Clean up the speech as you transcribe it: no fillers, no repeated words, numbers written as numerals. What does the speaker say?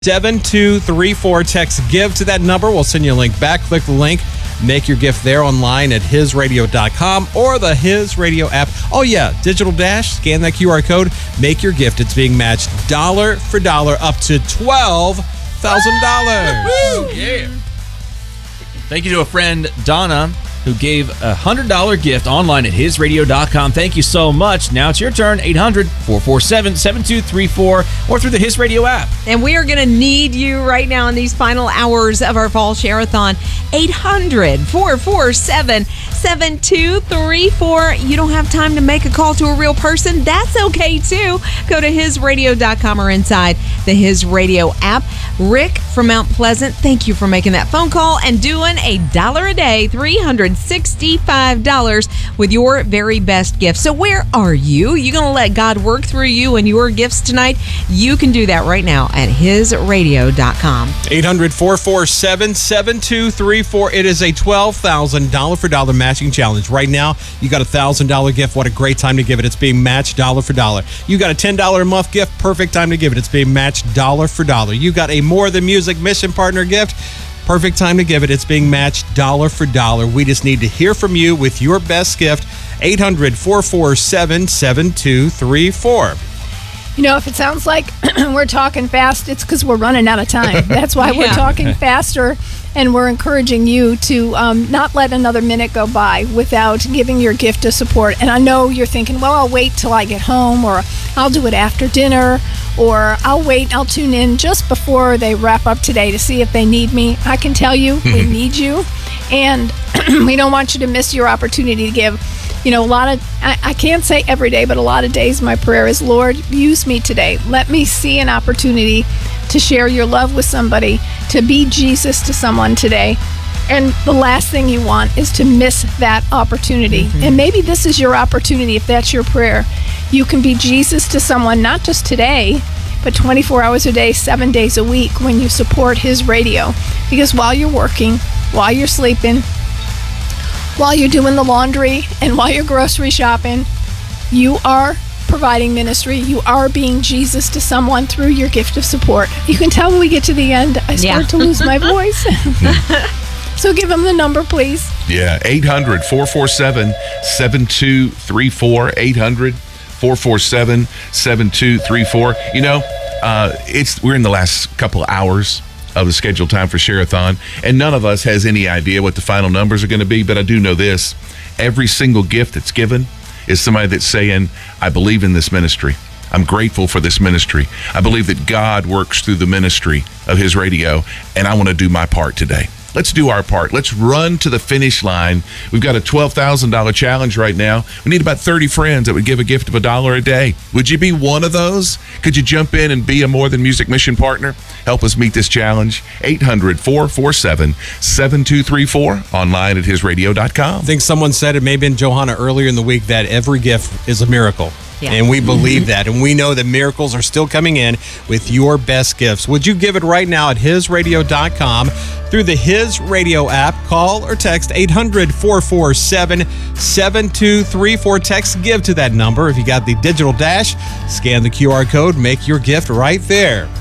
7234. Text GIVE to that number. We'll send you a link back. Click the link. Make your gift there online at hisradio.com or the His Radio app. Oh, yeah. Digital Dash. Scan that QR code. Make your gift. It's being matched dollar for dollar up to $12,000. Yeah. Thank you to a friend, Donna, who gave a $100 gift online at hisradio.com. Thank you so much. Now it's your turn. 800-447-7234 or through the His Radio app. And we are going to need you right now in these final hours of our fall share-a-thon. 800-447-7234. You don't have time to make a call to a real person? That's okay, too. Go to hisradio.com or inside the His Radio app. Rick from Mount Pleasant, thank you for making that phone call and doing $1 a day, $365 with your very best gift. So where are you? You going to let God work through you and your gifts tonight? You can do that right now at hisradio.com. 800-447-7234. It is a $12,000 for dollar matching challenge. Right now, you got a $1,000 gift. What a great time to give it. It's being matched dollar for dollar. You got a $10 a month gift. Perfect time to give it. It's being matched dollar for dollar. You got a More Than Music Mission Partner gift. Perfect time to give it. It's being matched dollar for dollar. We just need to hear from you with your best gift. 800-447-7234. You know, if it sounds like we're talking fast, it's because we're running out of time. That's why we're talking faster, and we're encouraging you to not let another minute go by without giving your gift of support. And I know you're thinking, well, I'll wait till I get home, or I'll do it after dinner, or I'll tune in just before they wrap up today to see if they need me. I can tell you, we need you, and we don't want you to miss your opportunity to give. You know, I can't say every day, but a lot of days my prayer is, Lord, use me today. Let me see an opportunity to share your love with somebody, to be Jesus to someone today. And the last thing you want is to miss that opportunity. And maybe this is your opportunity, if that's your prayer. You can be Jesus to someone, not just today, but 24 hours a day, 7 days a week when you support His Radio. Because while you're working, while you're sleeping, while you're doing the laundry, and while you're grocery shopping, you are providing ministry. You are being Jesus to someone through your gift of support. You can tell when we get to the end, I start to lose my voice. So give them the number, please. Yeah, 800-447-7234. 800-447-7234. You know, we're in the last couple of hours of the scheduled time for Share-a-thon, and none of us has any idea what the final numbers are going to be, but I do know this. Every single gift that's given is somebody that's saying, I believe in this ministry. I'm grateful for this ministry. I believe that God works through the ministry of His Radio, and I want to do my part today. Let's do our part. Let's run to the finish line. We've got a $12,000 challenge right now. We need about 30 friends that would give a gift of $1 a day. Would you be one of those? Could you jump in and be a More Than Music Mission Partner? Help us meet this challenge. 800-447-7234. Online at hisradio.com. I think someone said, it may have been Johanna earlier in the week, that every gift is a miracle. Yeah. And we believe that. And we know that miracles are still coming in with your best gifts. Would you give it right now at hisradio.com through the His Radio app? Call or text 800-447-7234. Text GIVE to that number. If you got the Digital Dash, scan the QR code, make your gift right there.